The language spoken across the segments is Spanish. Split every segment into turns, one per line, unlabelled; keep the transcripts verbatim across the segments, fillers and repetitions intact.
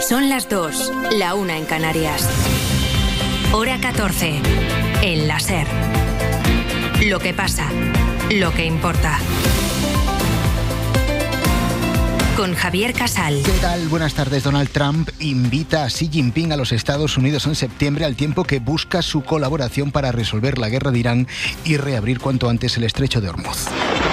Son las dos, la una en Canarias. Hora catorce, en la SER. Lo que pasa, lo que importa. Con Javier Casal.
¿Qué tal? Buenas tardes. Donald Trump invita a Xi Jinping a los Estados Unidos en septiembre, al tiempo que busca su colaboración para resolver la guerra de Irán y reabrir cuanto antes el estrecho de Hormuz.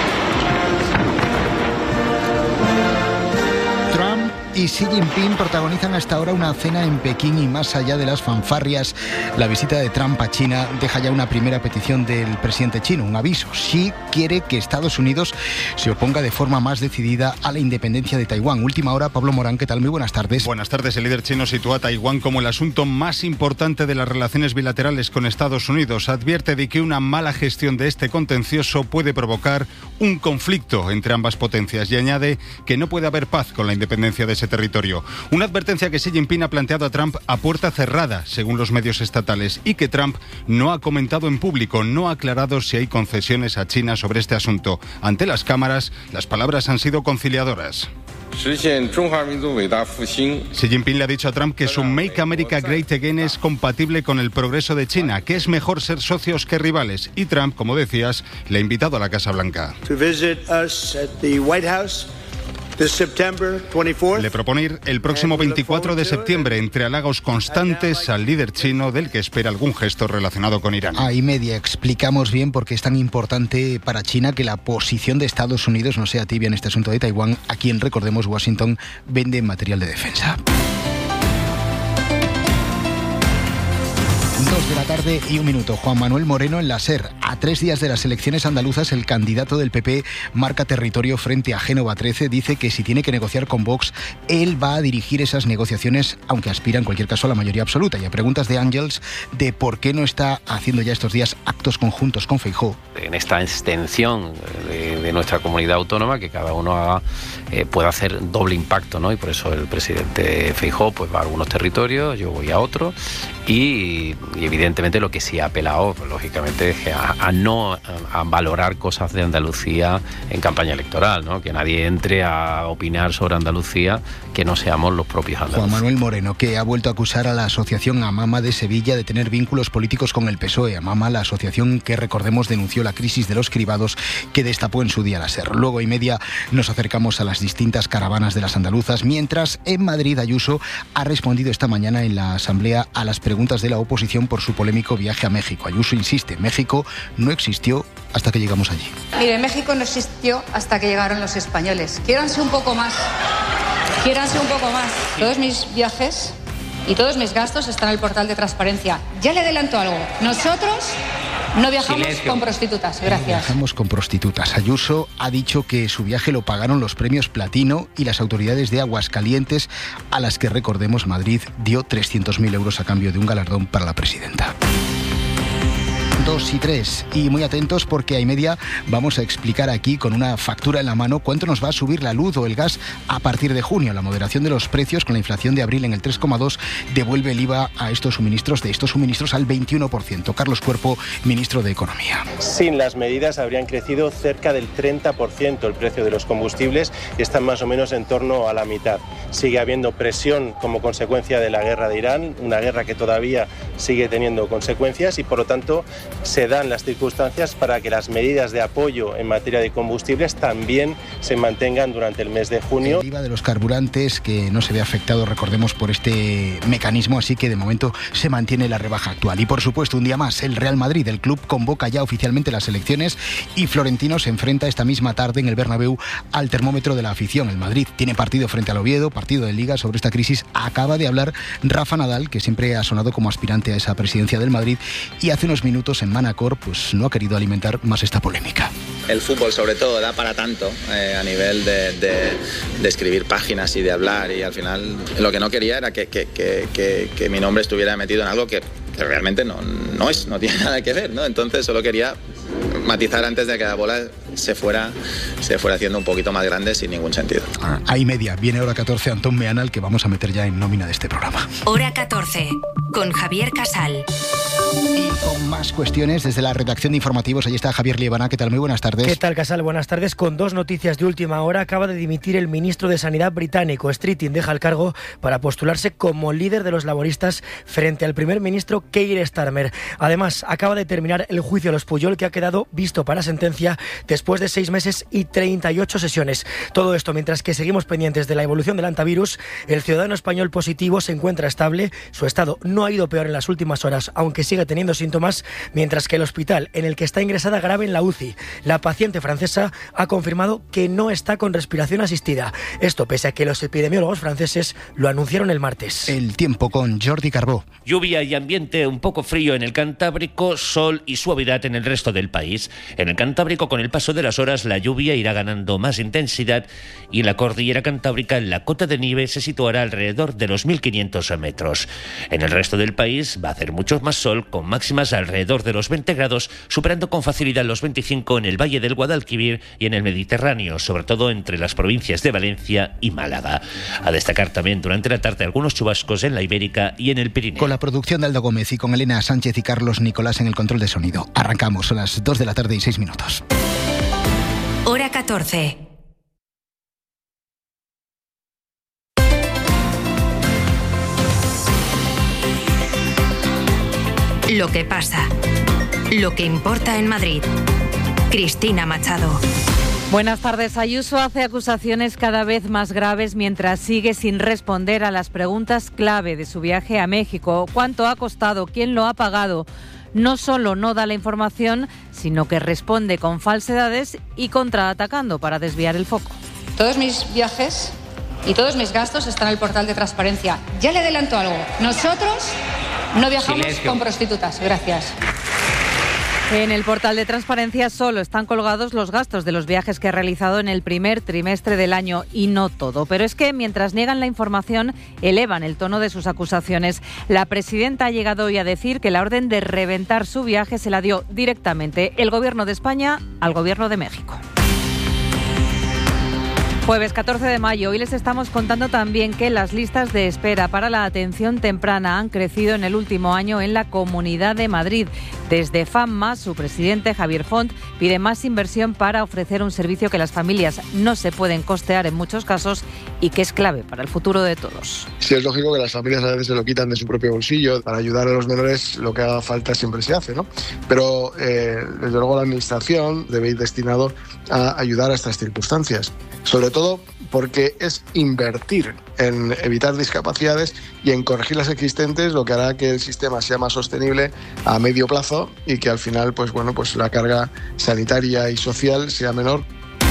Y Xi Jinping protagonizan hasta ahora una cena en Pekín y más allá de las fanfarrias, la visita de Trump a China deja ya una primera petición del presidente chino, un aviso. Xi quiere que Estados Unidos se oponga de forma más decidida a la independencia de Taiwán. Última hora, Pablo Morán, ¿qué tal? Muy buenas tardes.
Buenas tardes. El líder chino sitúa a Taiwán como el asunto más importante de las relaciones bilaterales con Estados Unidos. Advierte de que una mala gestión de este contencioso puede provocar un conflicto entre ambas potencias y añade que no puede haber paz con la independencia de ese territorio. Una advertencia que Xi Jinping ha planteado a Trump a puerta cerrada, según los medios estatales, y que Trump no ha comentado en público, no ha aclarado si hay concesiones a China sobre este asunto. Ante las cámaras, las palabras han sido conciliadoras. Xi Jinping le ha dicho a Trump que su Make America Great Again es compatible con el progreso de China, que es mejor ser socios que rivales. Y Trump, como decías, le ha invitado a la Casa Blanca. Le propone ir el próximo veinticuatro de septiembre, entre halagos constantes al líder chino, del que espera algún gesto relacionado con Irán.
Ahí media explicamos bien por qué es tan importante para China que la posición de Estados Unidos no sea tibia en este asunto de Taiwán, a quien, recordemos, Washington vende material de defensa. Dos de la tarde y un minuto. Juan Manuel Moreno en la SER. A tres días de las elecciones andaluzas, el candidato del P P marca territorio frente a Génova trece. Dice que si tiene que negociar con Vox, él va a dirigir esas negociaciones, aunque aspira en cualquier caso a la mayoría absoluta. Y a preguntas de Ángels de por qué no está haciendo ya estos días actos conjuntos con Feijóo.
En esta extensión de, de nuestra comunidad autónoma, que cada uno haga, eh, pueda hacer doble impacto, ¿no? Y por eso el presidente Feijóo pues va a algunos territorios, yo voy a otros, y, y evidentemente lo que sí ha apelado, pues, lógicamente, es a, a no a, a valorar cosas de Andalucía en campaña electoral, ¿no? Que nadie entre a opinar sobre Andalucía que no seamos los propios andaluces.
Juan Manuel Moreno, que ha vuelto a acusar a la asociación AMAMA de Sevilla de tener vínculos políticos con el P S O E. AMAMA, la asociación que, recordemos, denunció la crisis de los cribados que destapó en su día la SER. Luego y media nos acercamos a las distintas caravanas de las andaluzas, mientras en Madrid Ayuso ha respondido esta mañana en la Asamblea a las preguntas de la oposición por su polémico viaje a México. Ayuso insiste, México no existió hasta que llegamos allí.
Mire, México no existió hasta que llegaron los españoles. Quiéranse un poco más. Quiéranse un poco más. Todos mis viajes y todos mis gastos están en el portal de transparencia. Ya le adelanto algo. Nosotros no viajamos Silencio. con prostitutas. Gracias.
No viajamos con prostitutas. Ayuso ha dicho que su viaje lo pagaron los premios Platino y las autoridades de Aguascalientes, a las que, recordemos, Madrid dio trescientos mil euros a cambio de un galardón para la presidenta. Dos y tres, y muy atentos porque a y media vamos a explicar aquí con una factura en la mano cuánto nos va a subir la luz o el gas a partir de junio. La moderación de los precios con la inflación de abril en el tres coma dos devuelve el I V A a estos suministros, de estos suministros al veintiuno por ciento. Carlos Cuerpo, ministro de Economía.
Sin las medidas habrían crecido cerca del treinta por ciento el precio de los combustibles y están más o menos en torno a la mitad. Sigue habiendo presión como consecuencia de la guerra de Irán, una guerra que todavía sigue teniendo consecuencias y por lo tanto se dan las circunstancias para que las medidas de apoyo en materia de combustibles también se mantengan durante el mes de junio.
El I V A de los carburantes que no se ve afectado, recordemos, por este mecanismo, así que de momento se mantiene la rebaja actual. Y por supuesto, un día más, el Real Madrid, el club, convoca ya oficialmente las elecciones y Florentino se enfrenta esta misma tarde en el Bernabéu al termómetro de la afición. El Madrid tiene partido frente al Oviedo, partido de Liga. Sobre esta crisis acaba de hablar Rafa Nadal, que siempre ha sonado como aspirante a esa presidencia del Madrid, y hace unos minutos en Manacor pues no ha querido alimentar más esta polémica.
El fútbol sobre todo da para tanto eh, a nivel de, de, de escribir páginas y de hablar, y al final lo que no quería era que, que, que, que, que mi nombre estuviera metido en algo que, que realmente no, no es, no tiene nada que ver, ¿no? Entonces solo quería matizar antes de que la bola se fuera, se fuera haciendo un poquito más grande sin ningún sentido.
Ah, ahí media, viene hora catorce, Antón Meana, al que vamos a meter ya en nómina de este programa.
Hora catorce, con Javier Casal.
Con más cuestiones desde la redacción de informativos, allí está Javier Liebana. ¿Qué tal? Muy buenas tardes.
¿Qué tal, Casal? Buenas tardes. Con dos noticias de última hora, acaba de dimitir el ministro de Sanidad británico. Streeting deja el cargo para postularse como líder de los laboristas frente al primer ministro Keir Starmer. Además, acaba de terminar el juicio a los Puyol, que ha quedado visto para sentencia después de seis meses y treinta y ocho sesiones. Todo esto mientras que seguimos pendientes de la evolución del hantavirus. El ciudadano español positivo se encuentra estable. Su estado no ha ido peor en las últimas horas, aunque sigue teniendo síntomas, mientras que el hospital en el que está ingresada grave en la U C I, la paciente francesa, ha confirmado que no está con respiración asistida. Esto pese a que los epidemiólogos franceses lo anunciaron el martes.
El tiempo con Jordi Carbó.
Lluvia y ambiente un poco frío en el Cantábrico, sol y suavidad en el resto del país. En el Cantábrico, con el paso de las horas, la lluvia irá ganando más intensidad y en la cordillera cantábrica la cota de nieve se situará alrededor de los mil quinientos metros. En el resto del país va a hacer mucho más sol, con máximas alrededor de los veinte grados, superando con facilidad los veinticinco en el Valle del Guadalquivir y en el Mediterráneo, sobre todo entre las provincias de Valencia y Málaga. A destacar también durante la tarde algunos chubascos en la Ibérica y en el Pirineo.
Con la producción de Aldo Gómez y con Elena Sánchez y Carlos Nicolás en el control de sonido. Arrancamos a las dos de la tarde y seis minutos.
Hora catorce. Lo que pasa, lo que importa en Madrid. Cristina Machado.
Buenas tardes. Ayuso hace acusaciones cada vez más graves mientras sigue sin responder a las preguntas clave de su viaje a México. ¿Cuánto ha costado? ¿Quién lo ha pagado? No solo no da la información, sino que responde con falsedades y contraatacando para desviar el foco.
Todos mis viajes y todos mis gastos están en el portal de transparencia. Ya le adelanto algo. Nosotros no viajamos Silencio. con prostitutas. Gracias.
En el portal de transparencia solo están colgados los gastos de los viajes que ha realizado en el primer trimestre del año y no todo. Pero es que mientras niegan la información, elevan el tono de sus acusaciones. La presidenta ha llegado hoy a decir que la orden de reventar su viaje se la dio directamente el Gobierno de España al Gobierno de México. Jueves catorce de mayo, hoy les estamos contando también que las listas de espera para la atención temprana han crecido en el último año en la Comunidad de Madrid. Desde FAMMA, su presidente Javier Font pide más inversión para ofrecer un servicio que las familias no se pueden costear en muchos casos y que es clave para el futuro de todos.
Sí, es lógico que las familias a veces se lo quitan de su propio bolsillo. Para ayudar a los menores lo que haga falta siempre se hace, ¿no? Pero eh, desde luego la administración debe ir destinado a ayudar a estas circunstancias. Sobre todo porque es invertir en evitar discapacidades y en corregir las existentes, lo que hará que el sistema sea más sostenible a medio plazo y que al final, pues bueno, pues la carga sanitaria y social sea menor.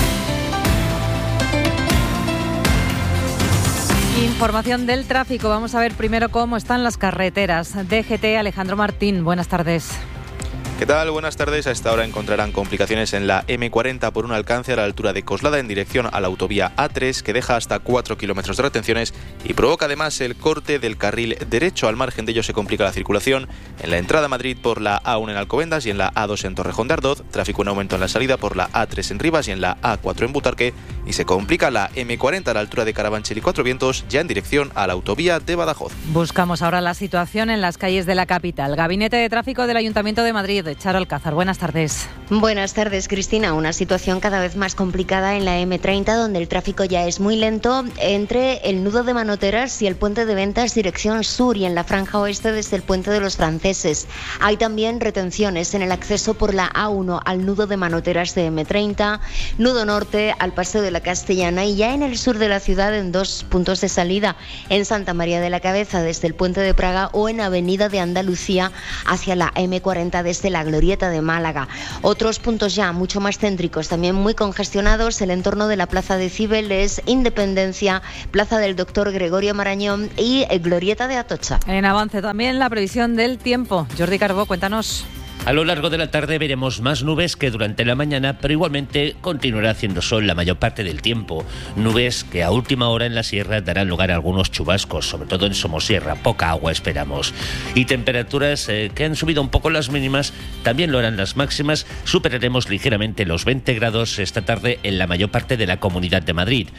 Información del tráfico. Vamos a ver primero cómo están las carreteras. D G T, Alejandro Martín, buenas tardes.
¿Qué tal? Buenas tardes. A esta hora encontrarán complicaciones en la eme cuarenta por un alcance a la altura de Coslada en dirección a la autovía A tres, que deja hasta cuatro kilómetros de retenciones y provoca además el corte del carril derecho. Al margen de ello se complica la circulación en la entrada a Madrid por la A uno en Alcobendas y en la A dos en Torrejón de Ardoz, tráfico en aumento en la salida por la A tres en Rivas y en la A cuatro en Butarque, y se complica la eme cuarenta a la altura de Carabanchel y Cuatro Vientos, ya en dirección a la autovía de Badajoz.
Buscamos ahora la situación en las calles de la capital. Gabinete de Tráfico del Ayuntamiento de Madrid. Charo Alcázar, buenas tardes.
Buenas tardes, Cristina. Una situación cada vez más complicada en la eme treinta, donde el tráfico ya es muy lento entre el nudo de Manoteras y el puente de Ventas dirección sur, y en la franja oeste desde el puente de los Franceses. Hay también retenciones en el acceso por la A uno al nudo de Manoteras de eme treinta, nudo norte al Paseo de la Castellana, y ya en el sur de la ciudad en dos puntos de salida, en Santa María de la Cabeza desde el puente de Praga o en Avenida de Andalucía hacia la eme cuarenta desde la Glorieta de Málaga. Otros puntos ya mucho más céntricos, también muy congestionados, el entorno de la Plaza de Cibeles, Independencia, Plaza del Doctor Gregorio Marañón y Glorieta de Atocha.
En avance también la previsión del tiempo. Jordi Carbó, cuéntanos.
A lo largo de la tarde veremos más nubes que durante la mañana, pero igualmente continuará haciendo sol la mayor parte del tiempo. Nubes que a última hora en la sierra darán lugar a algunos chubascos, sobre todo en Somosierra. Poca agua esperamos. Y temperaturas eh, que han subido un poco las mínimas, también lo harán las máximas. Superaremos ligeramente los veinte grados esta tarde en la mayor parte de la Comunidad de Madrid.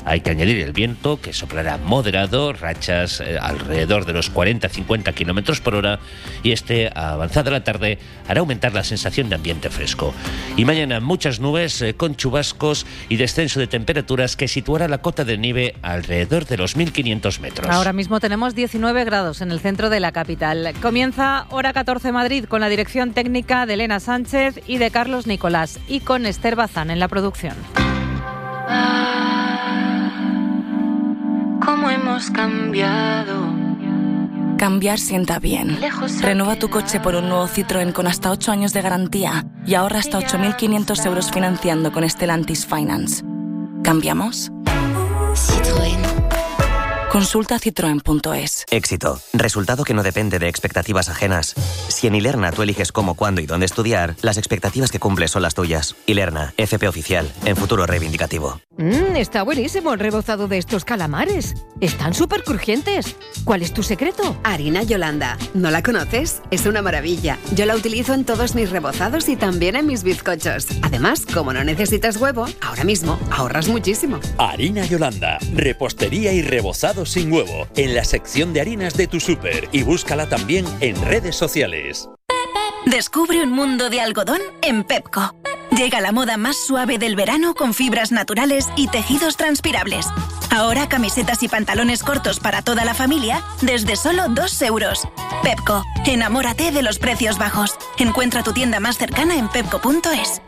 Hay que añadir el viento, que soplará moderado, rachas eh, alrededor de los cuarenta a cincuenta kilómetros por hora, y este, avanzada la tarde, hará aumentar la sensación de ambiente fresco. Y mañana muchas nubes eh, con chubascos y descenso de temperaturas que situará la cota de nieve alrededor de los mil quinientos metros.
Ahora mismo tenemos diecinueve grados en el centro de la capital. Comienza Hora catorce Madrid con la dirección técnica de Elena Sánchez y de Carlos Nicolás, y con Esther Bazán en la producción.
¿Cómo hemos cambiado? Cambiar sienta bien. Renueva tu coche por un nuevo Citroën con hasta ocho años de garantía y ahorra hasta ocho mil quinientos euros financiando con Stellantis Finance. ¿Cambiamos? Citroën. Consulta citroen punto es.
Éxito. Resultado que no depende de expectativas ajenas. Si en Ilerna tú eliges cómo, cuándo y dónde estudiar, las expectativas que cumples son las tuyas. Ilerna, F P oficial, en futuro reivindicativo.
Mmm, está buenísimo el rebozado de estos calamares. Están súper crujientes. ¿Cuál es tu secreto?
Harina Yolanda. ¿No la conoces? Es una maravilla. Yo la utilizo en todos mis rebozados y también en mis bizcochos. Además, como no necesitas huevo, ahora mismo ahorras muchísimo.
Harina Yolanda. Repostería y rebozado sin huevo, en la sección de harinas de tu súper, y búscala también en redes sociales.
Descubre un mundo de algodón en Pepco. Llega la moda más suave del verano con fibras naturales y tejidos transpirables. Ahora camisetas y pantalones cortos para toda la familia desde solo dos euros. Pepco, enamórate de los precios bajos. Encuentra tu tienda más cercana en pepco punto es.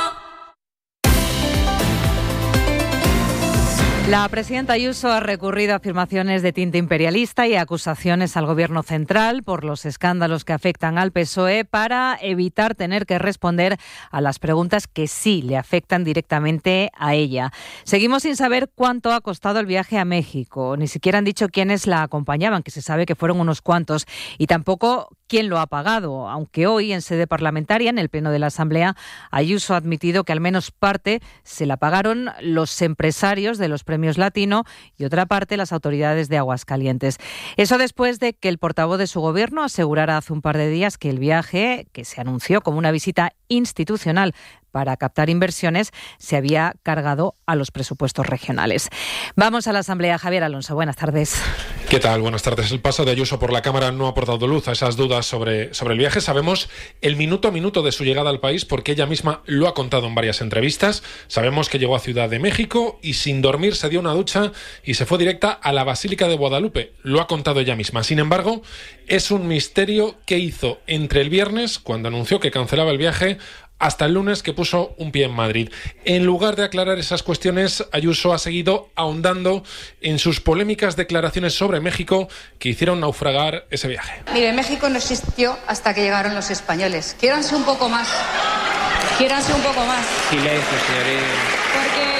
La presidenta Ayuso ha recurrido a afirmaciones de tinte imperialista y acusaciones al Gobierno central por los escándalos que afectan al P S O E para evitar tener que responder a las preguntas que sí le afectan directamente a ella. Seguimos sin saber cuánto ha costado el viaje a México. Ni siquiera han dicho quiénes la acompañaban, que se sabe que fueron unos cuantos, y tampoco quién lo ha pagado, aunque hoy en sede parlamentaria, en el Pleno de la Asamblea, Ayuso ha admitido que al menos parte se la pagaron los empresarios de los premios Latino y otra parte las autoridades de Aguascalientes. Eso después de que el portavoz de su gobierno asegurara hace un par de días que el viaje, que se anunció como una visita institucional para captar inversiones, se había cargado a los presupuestos regionales. Vamos a la Asamblea. Javier Alonso, buenas tardes.
¿Qué tal? Buenas tardes. El paso de Ayuso por la Cámara no ha aportado luz a esas dudas sobre, sobre el viaje. Sabemos el minuto a minuto de su llegada al país porque ella misma lo ha contado en varias entrevistas. Sabemos que llegó a Ciudad de México y sin dormir se dio una ducha y se fue directa a la Basílica de Guadalupe. Lo ha contado ella misma. Sin embargo, es un misterio qué hizo entre el viernes, cuando anunció que cancelaba el viaje, hasta el lunes que puso un pie en Madrid. En lugar de aclarar esas cuestiones, Ayuso ha seguido ahondando en sus polémicas declaraciones sobre México que hicieron naufragar ese viaje.
Mire, México no existió hasta que llegaron los españoles. Quiéranse un poco más. Quiéranse un poco más.
Silencio, señoría.
Porque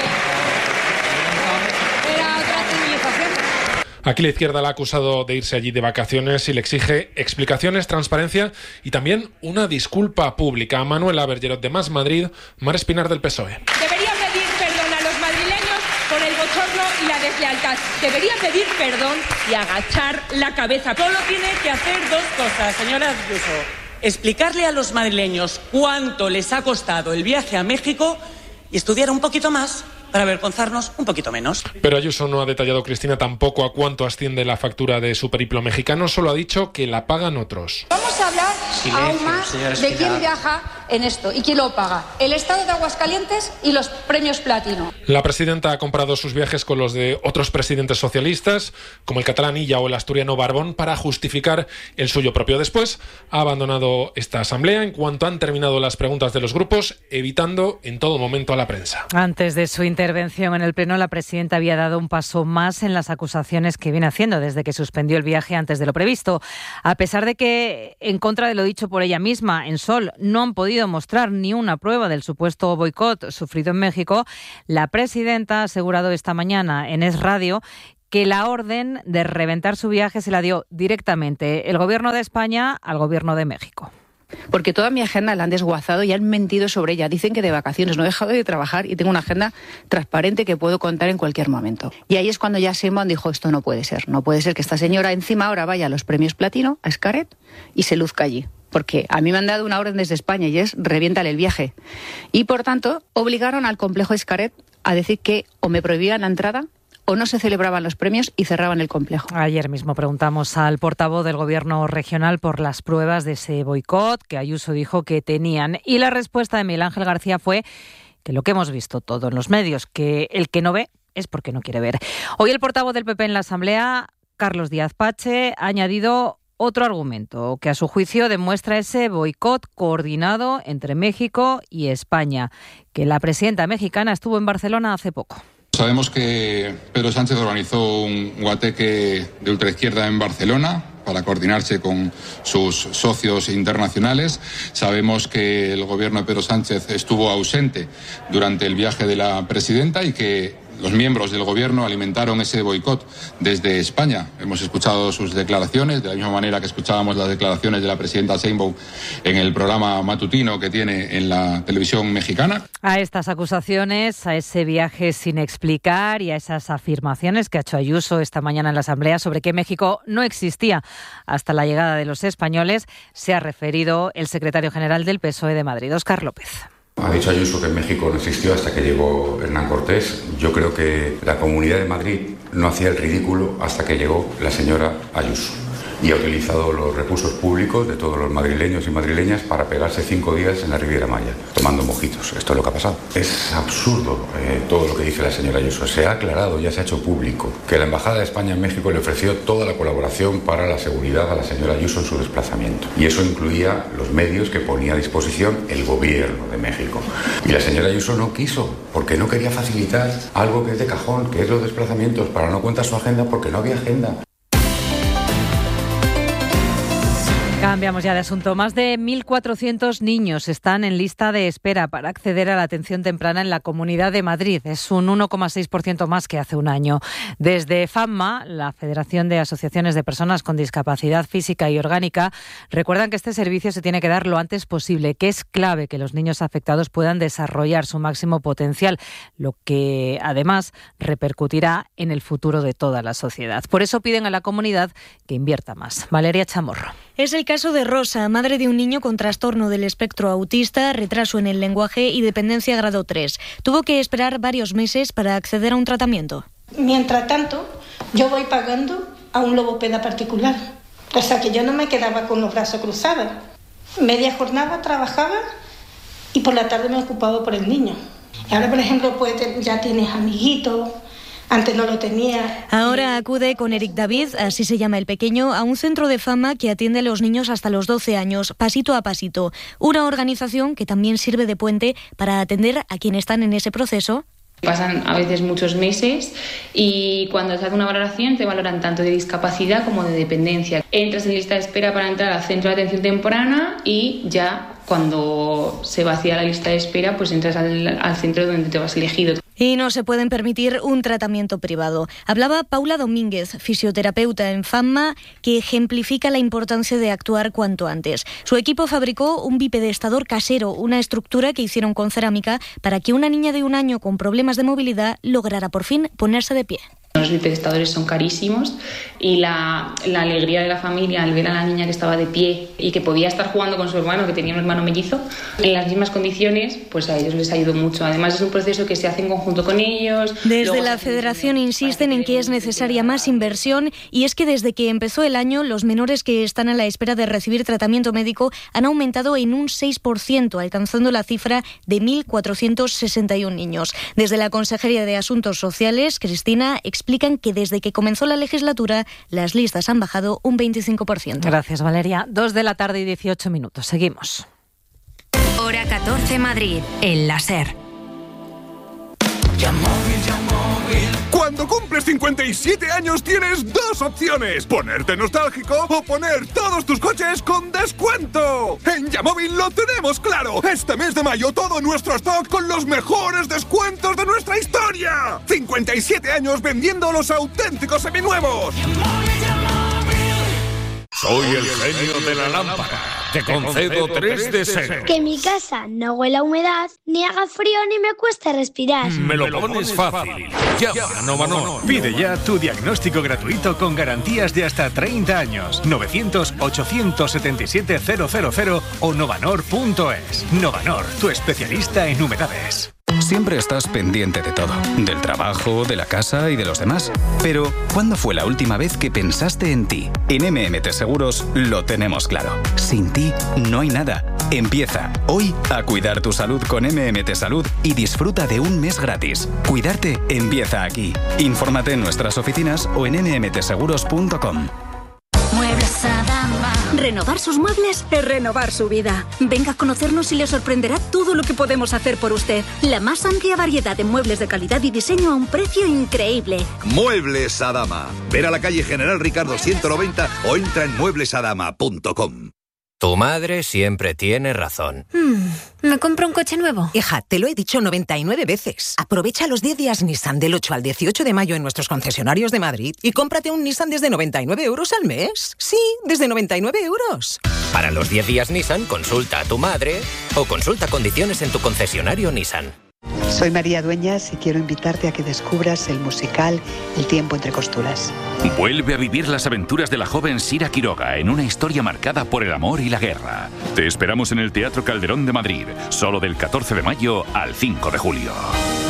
era otra civilización.
Aquí la izquierda la ha acusado de irse allí de vacaciones y le exige explicaciones, transparencia y también una disculpa pública. A Manuela Bergerot de Más Madrid, Mar Espinar del P S O E.
Debería pedir perdón a los madrileños por el bochorno y la deslealtad. Debería pedir perdón y agachar la cabeza. Solo tiene que hacer dos cosas, señora Ayuso. Explicarle a los madrileños cuánto les ha costado el viaje a México y estudiar un poquito más para avergonzarnos un poquito menos.
Pero Ayuso no ha detallado, Cristina, tampoco a cuánto asciende la factura de su periplo mexicano, solo ha dicho que la pagan otros.
Vamos a hablar
Silencio,
aún más
señora
de
Espinar.
quién viaja en esto y quién lo paga. El Estado de Aguascalientes y los premios Platino.
La presidenta ha comprado sus viajes con los de otros presidentes socialistas, como el catalán Illa o el asturiano Barbón, para justificar el suyo propio. Después ha abandonado esta asamblea en cuanto han terminado las preguntas de los grupos, evitando en todo momento a la prensa.
Antes de su intervención en el Pleno, la presidenta había dado un paso más en las acusaciones que viene haciendo desde que suspendió el viaje antes de lo previsto. A pesar de que, en contra de lo dicho por ella misma, en Sol no han podido mostrar ni una prueba del supuesto boicot sufrido en México, la presidenta ha asegurado esta mañana en Es Radio que la orden de reventar su viaje se la dio directamente el Gobierno de España al Gobierno de México.
Porque toda mi agenda la han desguazado y han mentido sobre ella. Dicen que de vacaciones no he dejado de trabajar y tengo una agenda transparente que puedo contar en cualquier momento. Y ahí es cuando ya Sheinbaum dijo, esto no puede ser. No puede ser que esta señora encima ahora vaya a los premios Platino, a Xcaret, y se luzca allí. Porque a mí me han dado una orden desde España y es reviéntale el viaje. Y por tanto, obligaron al complejo Xcaret a decir que o me prohibían la entrada o no se celebraban los premios y cerraban el complejo.
Ayer mismo preguntamos al portavoz del Gobierno regional por las pruebas de ese boicot que Ayuso dijo que tenían. Y la respuesta de Miguel Ángel García fue que lo que hemos visto todo en los medios, que el que no ve es porque no quiere ver. Hoy el portavoz del P P en la Asamblea, Carlos Díaz Pache, ha añadido otro argumento que a su juicio demuestra ese boicot coordinado entre México y España, que la presidenta mexicana estuvo en Barcelona hace poco.
Sabemos que Pedro Sánchez organizó un guateque de ultraizquierda en Barcelona para coordinarse con sus socios internacionales. Sabemos que el gobierno de Pedro Sánchez estuvo ausente durante el viaje de la presidenta y que los miembros del gobierno alimentaron ese boicot desde España. Hemos escuchado sus declaraciones, de la misma manera que escuchábamos las declaraciones de la presidenta Sheinbaum en el programa matutino que tiene en la televisión mexicana.
A estas acusaciones, a ese viaje sin explicar y a esas afirmaciones que ha hecho Ayuso esta mañana en la Asamblea sobre que México no existía hasta la llegada de los españoles, se ha referido el secretario general del P S O E de Madrid, Óscar López.
Ha dicho Ayuso que México no existió hasta que llegó Hernán Cortés. Yo creo que la Comunidad de Madrid no hacía el ridículo hasta que llegó la señora Ayuso. Y ha utilizado los recursos públicos de todos los madrileños y madrileñas para pegarse cinco días en la Riviera Maya, tomando mojitos. Esto es lo que ha pasado. Es absurdo eh, todo lo que dice la señora Ayuso. Se ha aclarado, ya se ha hecho público, que la Embajada de España en México le ofreció toda la colaboración para la seguridad a la señora Ayuso en su desplazamiento. Y eso incluía los medios que ponía a disposición el gobierno de México. Y la señora Ayuso no quiso, porque no quería facilitar algo que es de cajón, que es los desplazamientos, para no contar su agenda, porque no había agenda.
Cambiamos ya de asunto. Más de mil cuatrocientos niños están en lista de espera para acceder a la atención temprana en la Comunidad de Madrid. Es un uno coma seis por ciento más que hace un año. Desde FAMMA, la Federación de Asociaciones de Personas con Discapacidad Física y Orgánica, recuerdan que este servicio se tiene que dar lo antes posible, que es clave que los niños afectados puedan desarrollar su máximo potencial, lo que además repercutirá en el futuro de toda la sociedad. Por eso piden a la comunidad que invierta más. Valeria Chamorro.
Es el caso de Rosa, madre de un niño con trastorno del espectro autista, retraso en el lenguaje y dependencia grado tres. Tuvo que esperar varios meses para acceder a un tratamiento.
Mientras tanto, yo voy pagando a un logopeda particular. O sea que yo no me quedaba con los brazos cruzados. Media jornada trabajaba y por la tarde me ocupaba por el niño. Y ahora, por ejemplo, pues ya tienes amiguitos. Antes no lo tenía.
Ahora acude con Eric David, así se llama el pequeño, a un centro de FAMMA que atiende a los niños hasta los doce años, pasito a pasito. Una organización que también sirve de puente para atender a quienes están en ese proceso.
Pasan a veces muchos meses y cuando se hace una valoración te valoran tanto de discapacidad como de dependencia. Entras en lista de espera para entrar al centro de atención temprana y ya cuando se vacía la lista de espera pues entras al, al centro donde te vas elegido.
Y no se pueden permitir un tratamiento privado. Hablaba Paula Domínguez, fisioterapeuta en FAMMA, que ejemplifica la importancia de actuar cuanto antes. Su equipo fabricó un bipedestador casero, una estructura que hicieron con cerámica para que una niña de un año con problemas de movilidad lograra por fin ponerse de pie.
Los bipedestadores son carísimos y la, la alegría de la familia al ver a la niña que estaba de pie y que podía estar jugando con su hermano, que tenía un hermano mellizo, en las mismas condiciones, pues a ellos les ayudó mucho. Además es un proceso que se hace en conjunto con ellos.
Desde
Luego
la federación insisten en que es necesaria más inversión y es que desde que empezó el año los menores que están a la espera de recibir tratamiento médico han aumentado en un seis por ciento, alcanzando la cifra de mil cuatrocientos sesenta y uno niños. Desde la Consejería de Asuntos Sociales, Cristina, explican que desde que comenzó la legislatura las listas han bajado un veinticinco por ciento.
Gracias, Valeria. Dos de la tarde y dieciocho minutos. Seguimos.
Hora catorce Madrid, en la SER.
Cuando cumples cincuenta y siete años tienes dos opciones: ponerte nostálgico o poner todos tus coches con descuento. En Yamóvil lo tenemos claro. Este mes de mayo todo nuestro stock con los mejores descuentos de nuestra historia. cincuenta y siete años vendiendo los auténticos seminuevos.
Soy el genio de la lámpara. Te concedo tres deseos.
Que mi casa no huela a humedad, ni haga frío ni me cueste respirar.
Me lo pones fácil. Llama a Novanor.
Pide ya tu diagnóstico gratuito con garantías de hasta treinta años. novecientos, ochocientos setenta y siete, cero cero cero o novanor punto es. Novanor, tu especialista en humedades.
Siempre estás pendiente de todo, del trabajo, de la casa y de los demás. Pero, ¿cuándo fue la última vez que pensaste en ti? En M M T Seguros lo tenemos claro. Sin ti no hay nada. Empieza hoy a cuidar tu salud con M M T Salud y disfruta de un mes gratis. Cuidarte empieza aquí. Infórmate en nuestras oficinas o en eme eme te seguros punto com.
Muebles Adama. Renovar sus muebles es renovar su vida. Venga a conocernos y le sorprenderá todo lo que podemos hacer por usted. La más amplia variedad de muebles de calidad y diseño a un precio increíble.
Muebles Adama. Ver a la calle General Ricardo ciento noventa o entra en muebles adama punto com.
Tu madre siempre tiene razón.
Hmm, ¿me compro un coche nuevo?
Hija, te lo he dicho noventa y nueve veces. Aprovecha los diez días Nissan del ocho al dieciocho de mayo en nuestros concesionarios de Madrid y cómprate un Nissan desde noventa y nueve euros al mes. Sí, desde noventa y nueve euros.
Para los diez días Nissan, consulta a tu madre o consulta condiciones en tu concesionario Nissan.
Soy María Dueñas y quiero invitarte a que descubras el musical El tiempo entre costuras.
Vuelve a vivir las aventuras de la joven Sira Quiroga en una historia marcada por el amor y la guerra. Te esperamos en el Teatro Calderón de Madrid, solo del catorce de mayo al cinco de julio.